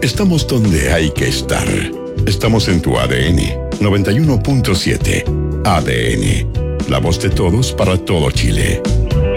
Estamos donde hay que estar. Estamos en tu ADN 91.7. ADN. La voz de todos para todo Chile.